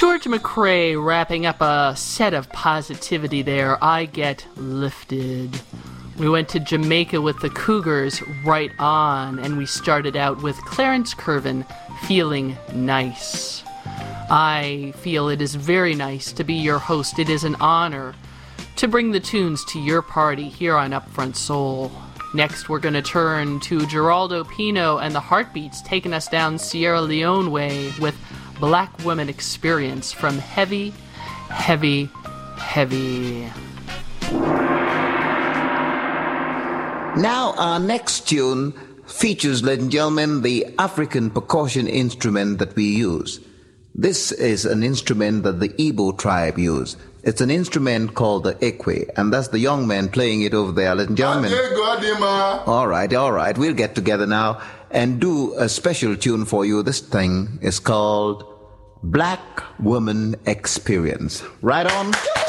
George McRae wrapping up a set of positivity there. I Get Lifted. We went to Jamaica with the Cougars, Right On, and we started out with Clarence Curvin, Feeling Nice. I feel it is very nice to be your host. It is an honor to bring the tunes to your party here on Upfront Soul. Next, we're going to turn to Geraldo Pino and the Heartbeats, taking us down Sierra Leone way with Black Women Experience from Heavy, Heavy, Heavy. Now, our next tune features, ladies and gentlemen, the African percussion instrument that we use. This is an instrument that the Igbo tribe use. It's an instrument called the ekwe, and that's the young man playing it over there, ladies and gentlemen. All right. We'll get together now and do a special tune for you. This thing is called Black Woman Experience. Right on.